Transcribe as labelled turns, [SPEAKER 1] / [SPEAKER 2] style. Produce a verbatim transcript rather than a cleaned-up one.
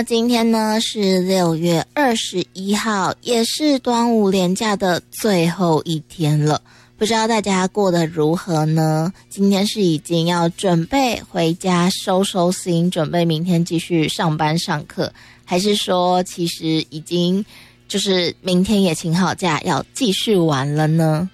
[SPEAKER 1] 今天呢是六月二十一号，也是端午连假的最后一天了。不知道大家过得如何呢？今天是已经要准备回家收收心，准备明天继续上班上课，还是说其实已经就是明天也请好假要继续玩了呢？